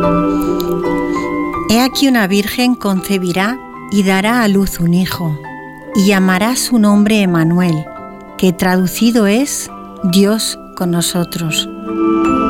He aquí una virgen concebirá y dará a luz un hijo, y llamará su nombre Emmanuel, que traducido es Dios con nosotros.